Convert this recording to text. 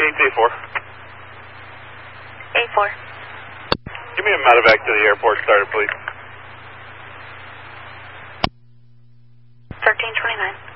A4. A4. Give me a medevac to the airport starter, please. 1329.